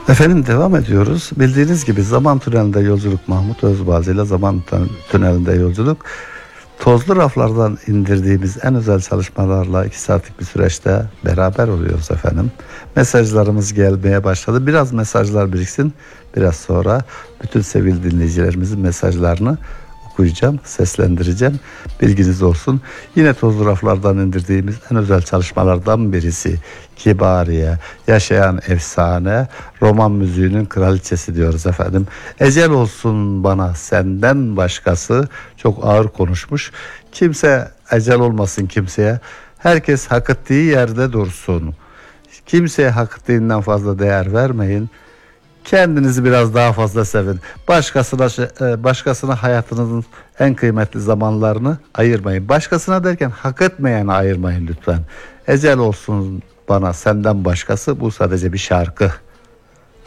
Efendim devam ediyoruz. Bildiğiniz gibi Zaman Tüneli'nde yolculuk, Mahmut Özbalcı ile Zaman Tüneli'nde yolculuk. Tozlu raflardan indirdiğimiz en özel çalışmalarla 2 saatlik bir süreçte beraber oluyoruz efendim. Mesajlarımız gelmeye başladı. Biraz mesajlar biriksin. Biraz sonra bütün sevgili dinleyicilerimizin mesajlarını okuyacağım, seslendireceğim. Bilginiz olsun. Yine tozlu raflardan indirdiğimiz en özel çalışmalardan birisi. Kibariye, yaşayan efsane, roman müziğinin kraliçesi diyoruz efendim. Ecel olsun bana senden başkası, çok ağır konuşmuş. Kimse ecel olmasın kimseye. Herkes hak ettiği yerde dursun. Kimseye hak ettiğinden fazla değer vermeyin. Kendinizi biraz daha fazla sevin. Başkasına hayatınızın en kıymetli zamanlarını ayırmayın. Başkasına derken hak etmeyeni ayırmayın lütfen. Ecel olsun bana senden başkası, bu sadece bir şarkı.